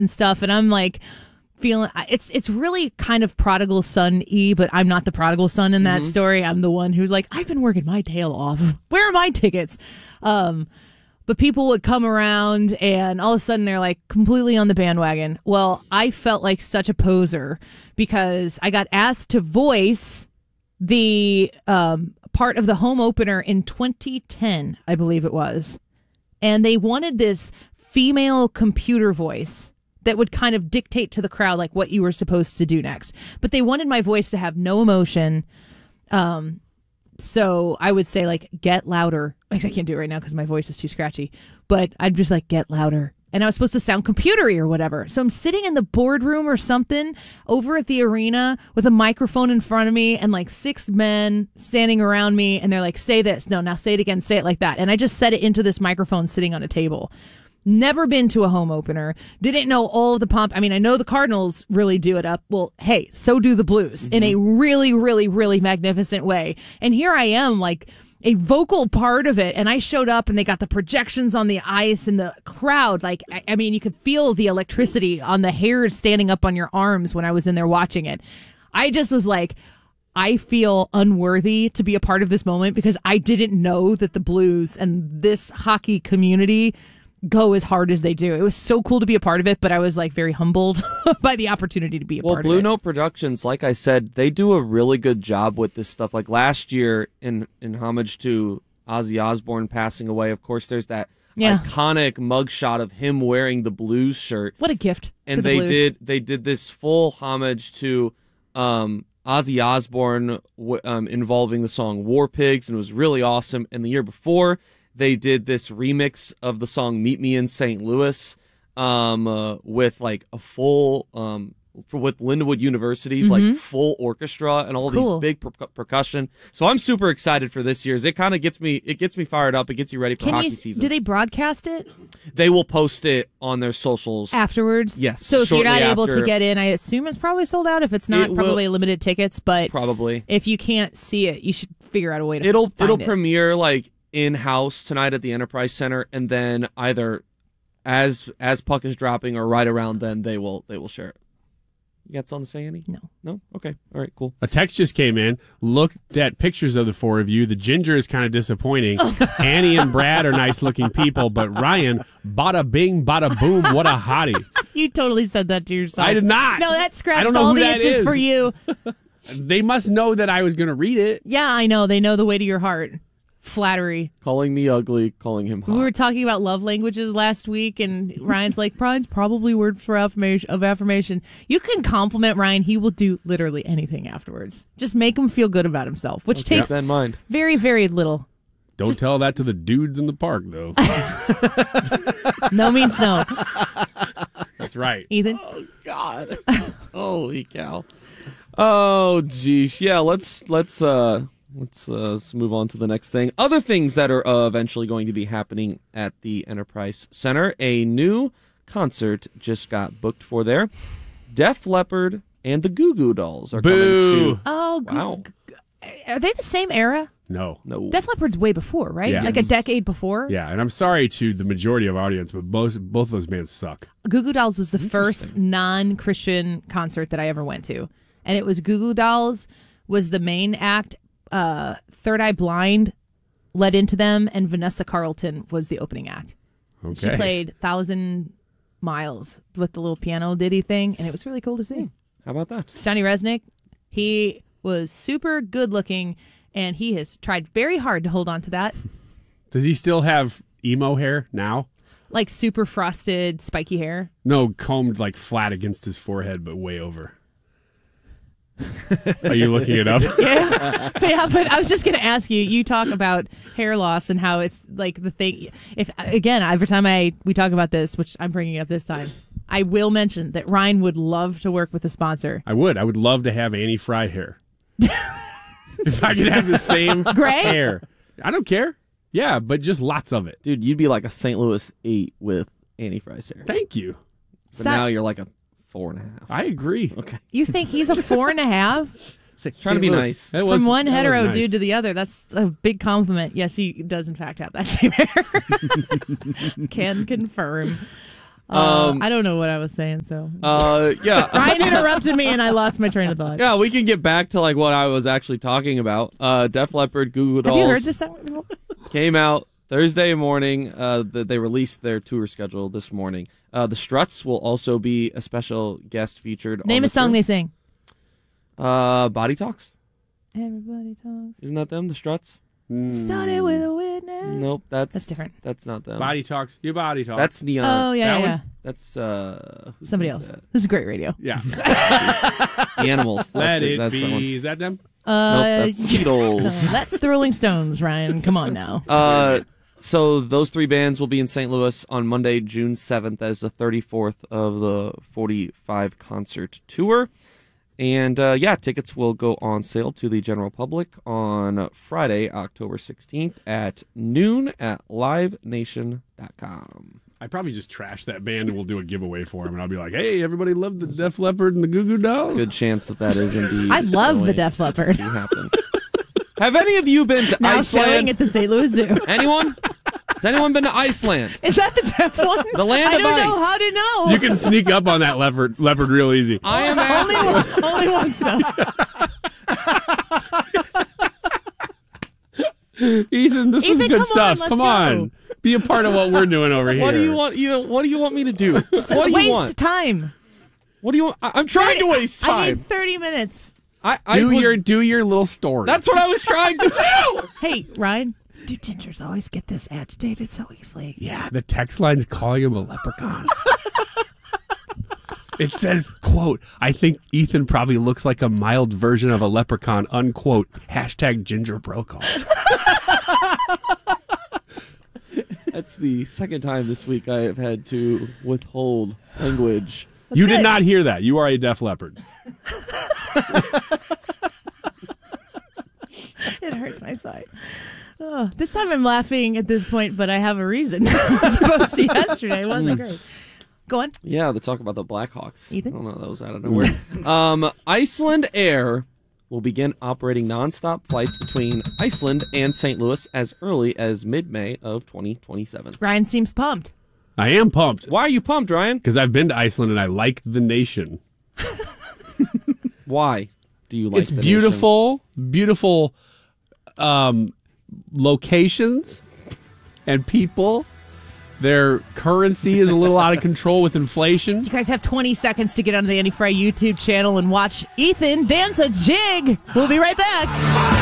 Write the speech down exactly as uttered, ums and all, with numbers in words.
and stuff, and I'm like feeling it's it's really kind of prodigal son-y, but I'm not the prodigal son in that mm-hmm. story. I'm the one who's like, I've been working my tail off. Where are my tickets? Um, but people would come around, and all of a sudden they're like completely on the bandwagon. Well, I felt like such a poser because I got asked to voice the um, part of the home opener in twenty ten, I believe it was. And they wanted this female computer voice that would kind of dictate to the crowd like what you were supposed to do next. But they wanted my voice to have no emotion. Um, so I would say like, get louder. I can't do it right now because my voice is too scratchy. But I'd just like, get louder. And I was supposed to sound computery or whatever. So I'm sitting in the boardroom or something over at the arena with a microphone in front of me and like six men standing around me. And they're like, say this. No, now say it again. Say it like that. And I just said it into this microphone sitting on a table. Never been to a home opener. Didn't know all of the pomp. I mean, I know the Cardinals really do it up. Well, hey, so do the Blues mm-hmm. in a really, really, really magnificent way. And here I am, like a vocal part of it. And I showed up and they got the projections on the ice and the crowd. Like, I, I mean, you could feel the electricity on the hairs standing up on your arms when I was in there watching it. I just was like, I feel unworthy to be a part of this moment because I didn't know that the Blues and this hockey community go as hard as they do. It was so cool to be a part of it, but I was like very humbled by the opportunity to be a well, part Blue of it. Well, Blue Note Productions, like I said, they do a really good job with this stuff. Like last year, in in homage to Ozzy Osbourne passing away, of course, there's that yeah. iconic mugshot of him wearing the Blues shirt. What a gift! And to the they Blues. did they did this full homage to um, Ozzy Osbourne w- um, involving the song War Pigs, and it was really awesome. And the year before, they did this remix of the song Meet Me in Saint Louis um, uh, with like a full, um, for, with Lindenwood University's mm-hmm. like full orchestra and all cool. these big per- percussion. So I'm super excited for this year's. It kind of gets me, it gets me fired up. It gets you ready for Can hockey you, season. Do they broadcast it? They will post it on their socials. Afterwards? Yes. So if you're not able after, to get in, I assume it's probably sold out. If it's not, it probably will, limited tickets. But probably. If you can't see it, you should figure out a way to it'll find It'll it. premiere like in-house tonight at the Enterprise Center, and then either as as puck is dropping or right around then they will they will share it. You got something to say, Annie? No. No? Okay. All right, cool. A text just came in. Looked at pictures of the four of you. The ginger is kind of disappointing. Annie and Brad are nice-looking people, but Ryan, bada bing, bada boom, what a hottie. You totally said that to yourself. I did not. No, that scratched I don't know all who the that itches is. for you. They must know that I was going to read it. Yeah, I know. They know the way to your heart. Flattery. Calling me ugly, calling him hot. We were talking about love languages last week, and Ryan's like, Brian's probably word for affirmation of affirmation. You can compliment Ryan. He will do literally anything afterwards. Just make him feel good about himself, which okay. takes Keep that in mind. very, very little. Don't Just, tell that to the dudes in the park, though. No means no. That's right. Ethan? Oh, God. Holy cow. Oh, geez. Yeah, let's, let's, uh, Let's, uh, let's move on to the next thing. Other things that are uh, eventually going to be happening at the Enterprise Center. A new concert just got booked for there. Def Leppard and the Goo Goo Dolls are Boo. coming to... Oh, wow. Are they the same era? No. No. Def Leppard's way before, right? Yeah. Like a decade before? Yeah, and I'm sorry to the majority of audience, but both, both of those bands suck. Goo Goo Dolls was the first non-Christian concert that I ever went to. And it was Goo Goo Dolls was the main act. Uh, Third Eye Blind led into them, and Vanessa Carlton was the opening act. Okay. She played Thousand Miles with the little piano ditty thing, and it was really cool to see. How about that? Johnny Resnick, he was super good looking, and he has tried very hard to hold on to that. Does he still have emo hair now? Like super frosted, spiky hair? No, combed like flat against his forehead, but way over. Are you looking it up? Yeah. Yeah, but I was just going to ask you, you talk about hair loss and how it's like the thing. If again, every time I we talk about this, which I'm bringing up this time, I will mention that Ryan would love to work with a sponsor. I would. I would love to have Annie Fry hair. If I could have the same Gray? hair. I don't care. Yeah, but just lots of it. Dude, you'd be like a Saint Louis eight with Annie Fry's hair. Thank you. But Stop. now you're like a four and a half. I agree. Okay. You think he's a four and a half? Trying to be nice. That was- From one that was hetero nice. dude to the other, that's a big compliment. Yes, he does in fact have that same hair. Can confirm. Uh, Um, I don't know what I was saying, so. Uh, yeah. Ryan interrupted me and I lost my train of thought. Yeah, we can get back to like what I was actually talking about. Uh, Def Leppard, Goo Goo Have Dolls you heard this song before? came out Thursday morning. Uh, that they released their tour schedule this morning. Uh, the Struts will also be a special guest featured. Name on a the song tour. they sing. Uh, Body Talks. Everybody talks. Isn't that them? The Struts? Started with a witness. Nope, that's That's different. That's not them. Body talks. Your body talks. That's Neon. Oh, yeah, That yeah. one? yeah. That's uh who Somebody sings else. that? This is great radio. yeah. The Animals. That's Let it. it That's that one. be. Is that them? Uh, Nope, that's the Beatles. That's the Rolling Stones, Ryan. Come on now. Uh, so those three bands will be in Saint Louis on Monday, June seventh, as the thirty-fourth of the forty-five concert tour. And uh, yeah, tickets will go on sale to the general public on Friday, October sixteenth at noon at live nation dot com. I probably just trash that band and we'll do a giveaway for them. And I'll be like, hey, everybody loved the Def Leppard and the Goo Goo Dolls. Good chance that that is indeed. I love the going Def Leppard. to happen. Have any of you been to Now showing Iceland? at the Saint Louis Zoo. Anyone? Has anyone been to Iceland? Is that the Def one? The land I of don't know ice. how to know. You can sneak up on that leopard, leopard real easy. I am only, asking. one- only once though. Ethan, this Ethan, is good come on, stuff. let's Come go. on. Be a part of what we're doing over here. What do you want? You what do you want me to do? What do you Waste want? time. What do you want? I, I'm trying to waste I time. need thirty minutes. I, I Do was- your do your little story. That's what I was trying to do. Hey, Ryan. Do gingers always get this agitated so easily? Yeah, the text line's calling him a leprechaun. It says, quote, I think Ethan probably looks like a mild version of a leprechaun, unquote. Hashtag Ginger Brokaw. That's the second time this week I have had to withhold language. You did good. not hear that. You are a Def Leppard. It hurts my side. Oh, this time I'm laughing at this point, but I have a reason. As opposed to yesterday. It wasn't great. Go on. Yeah, the talk about the Blackhawks. Ethan? I don't know. That was out of nowhere. um, Iceland Air will begin operating nonstop flights between Iceland and Saint Louis as early as mid-May of twenty twenty-seven. Ryan seems pumped. I am pumped Why are you pumped, Ryan? because I've been to Iceland and I like the nation. Why do you like It's the nation? beautiful, beautiful um, locations and people. Their currency is a little out of control with inflation. You guys have twenty seconds to get onto the Andy Fry YouTube channel and watch Ethan dance a jig. We'll be right back.